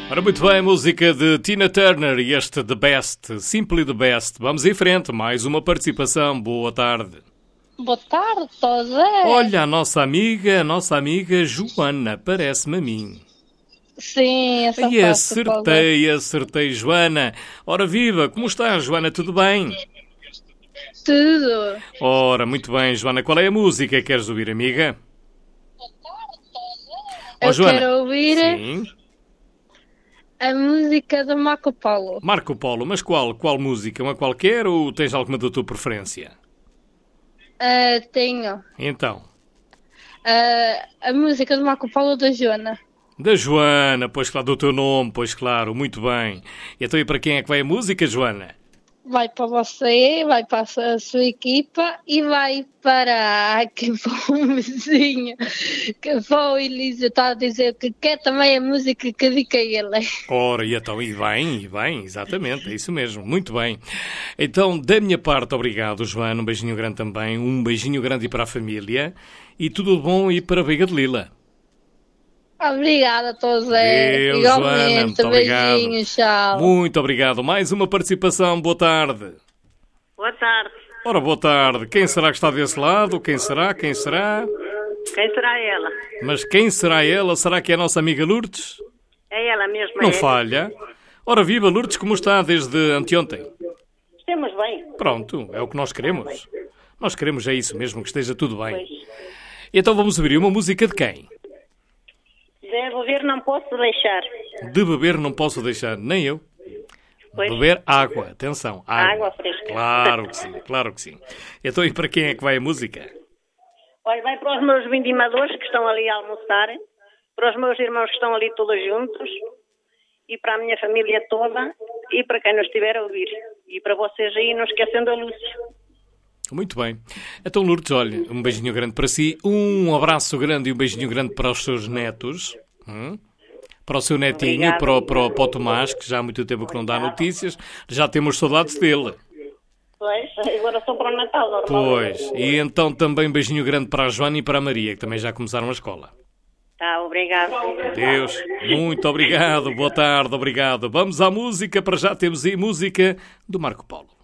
Ora, muito bem, música de Tina Turner e este The Best, Simply the Best. Vamos em frente, mais uma participação. Boa tarde. Boa tarde, José. Olha, a nossa amiga Joana, parece-me a mim. Sim, essa Aí acertei, Joana. Ora, viva, como está, Joana? Tudo bem? Tudo. Ora, muito bem, Joana. Qual é a música que queres ouvir, amiga? Eu Joana. quero ouvir Sim. a música do Marco Polo. Marco Polo, mas qual música? Uma qualquer ou tens alguma da tua preferência? Tenho Então. a música do Marco Polo da Joana. Da Joana, pois claro, do teu nome, pois claro, muito bem. E então, e para quem é que vai a música, Joana? Vai para você, vai para a sua equipa e vai para que foi um vizinho, que foi o Elísio, está a dizer que quer também a música que dedica a ele. Ora, e então, e bem, exatamente, é isso mesmo, muito bem. Então, da minha parte, obrigado, Joana, um beijinho grande também, um beijinho grande para a família e tudo de bom e para a Veiga de Lila. Obrigada, José. Deus, Igualmente, Joana, muito obrigado. Beijinhos, tchau. Muito obrigado. Mais uma participação. Boa tarde. Boa tarde. Ora, boa tarde. Quem será que está desse lado? Quem será? Quem será ela? Mas quem será ela? Será que é a nossa amiga Lourdes? É ela mesma. Não falha. Ora, viva Lourdes, como está desde anteontem? Estamos bem. Pronto, é o que nós queremos. Nós queremos é isso mesmo, que esteja tudo bem. Pois. Então vamos ouvir uma música de quem? De beber não posso deixar. De beber não posso deixar, nem eu. Pois. Beber água, atenção, Água fresca. Claro que sim. Então e para quem é que vai a música? Olha, vai para os meus vindimadores que estão ali a almoçar, para os meus irmãos que estão ali todos juntos, e para a minha família toda, e para quem nos estiver a ouvir. E para vocês aí, não esquecendo a Lúcia. Muito bem. Então, Lourdes, olha, um beijinho grande para si, um abraço grande e um beijinho grande para os seus netos, para o seu netinho, para o Tomás, que já há muito tempo que não dá notícias, já temos saudades dele. Pois, agora só para o Natal, normal. Pois, e então também um beijinho grande para a Joana e para a Maria, que também já começaram a escola. Tá, obrigado. Deus, muito obrigado, boa tarde, obrigado. Vamos à música, para já temos aí música do Marco Polo.